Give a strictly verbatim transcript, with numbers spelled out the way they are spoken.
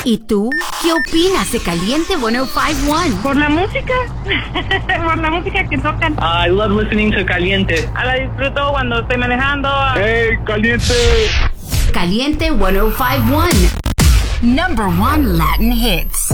¿Y tú? ¿Qué opinas de Caliente ciento cincuenta y uno? Por la música, por la música que tocan. I love listening to Caliente. A la disfruto cuando estoy manejando. ¡Hey, Caliente! Caliente ciento cincuenta y uno. Number one Latin hits.